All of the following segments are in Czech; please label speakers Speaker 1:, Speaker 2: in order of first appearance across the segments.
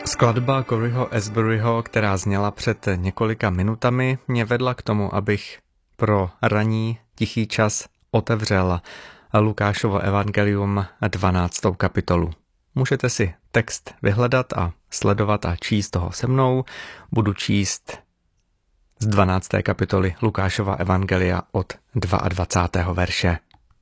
Speaker 1: Skladba Coryho Asburyho, která zněla před několika minutami, mě vedla k tomu, abych pro ranní tichý čas otevřel Lukášovo evangelium 12. kapitolu. Můžete si text vyhledat a sledovat a číst ho se mnou. Budu číst z 12. kapitoly Lukášova evangelia od 22. verše.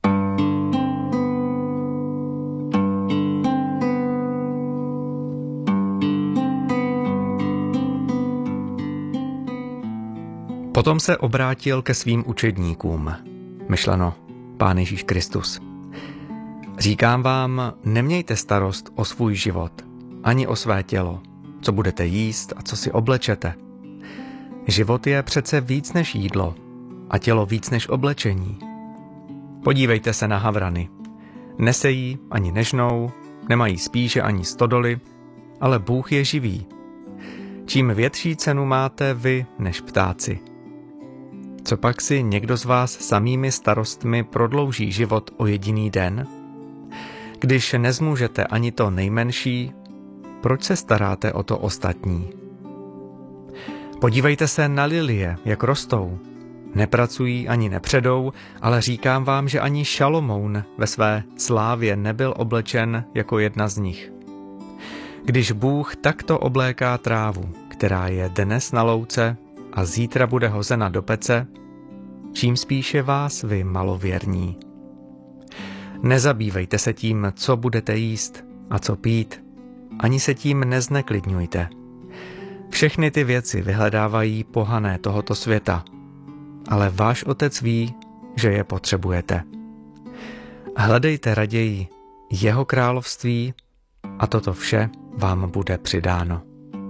Speaker 1: Potom se obrátil ke svým učedníkům, myšleno Pán Ježíš Kristus. Říkám vám, nemějte starost o svůj život, ani o své tělo, co budete jíst a co si oblečete. Život je přece víc než jídlo a tělo víc než oblečení. Podívejte se na havrany. Nesejí ani nežnou, nemají spíše ani stodoly, ale Bůh je živý. Čím větší cenu máte vy než ptáci. Co pak si někdo z vás samými starostmi prodlouží život o jediný den? Když nezmůžete ani to nejmenší, proč se staráte o to ostatní? Podívejte se na lilie, jak rostou. Nepracují ani nepředou, ale říkám vám, že ani Šalomoun ve své slávě nebyl oblečen jako jedna z nich. Když Bůh takto obléká trávu, která je dnes na louce a zítra bude hozena do pece, čím spíše vás vy malověrní. Nezabývejte se tím, co budete jíst a co pít, ani se tím nezneklidňujte. Všechny ty věci vyhledávají pohané tohoto světa, ale váš Otec ví, že je potřebujete. Hledejte raději jeho království a toto vše vám bude přidáno.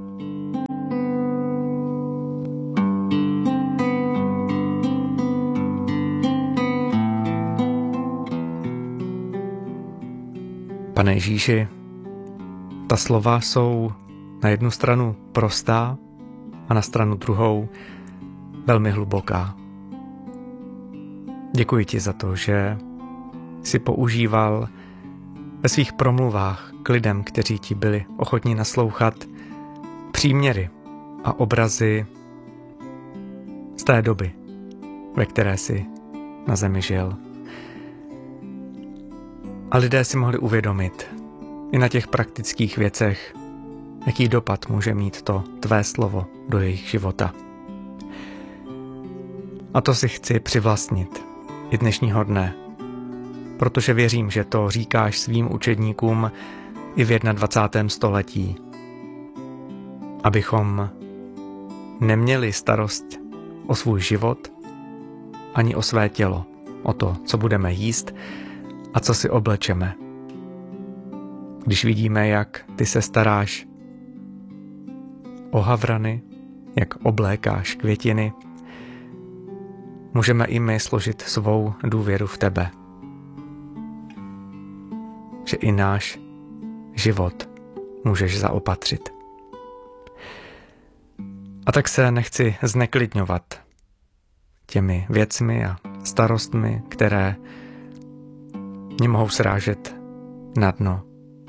Speaker 1: Pane Ježíši, ta slova jsou na jednu stranu prostá a na stranu druhou velmi hluboká. Děkuji ti za to, že jsi používal ve svých promluvách k lidem, kteří ti byli ochotní naslouchat, příměry a obrazy z té doby, ve které jsi na zemi žil. A lidé si mohli uvědomit i na těch praktických věcech, jaký dopad může mít to tvé slovo do jejich života. A to si chci přivlastnit i dnešního dne, protože věřím, že to říkáš svým učedníkům i v 21. století, abychom neměli starost o svůj život ani o své tělo, o to, co budeme jíst a co si oblečeme. Když vidíme, jak ty se staráš o havrany, jak oblékáš květiny, můžeme i my složit svou důvěru v tebe. Že i náš život můžeš zaopatřit. A tak se nechci zneklidňovat těmi věcmi a starostmi, které mě mohou srážet na dno.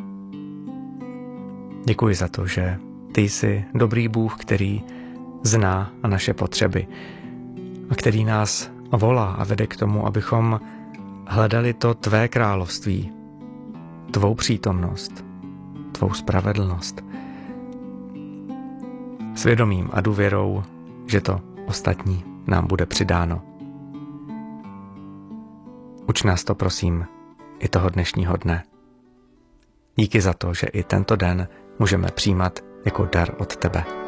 Speaker 1: Děkuji za to, že ty jsi dobrý Bůh, který zná naše potřeby a který nás volá a vede k tomu, abychom hledali to tvé království, tvou přítomnost, tvou spravedlnost. Svědomím a důvěrou, že to ostatní nám bude přidáno. Uč nás to, prosím, i toho dnešního dne. Díky za to, že i tento den můžeme přijímat jako dar od tebe.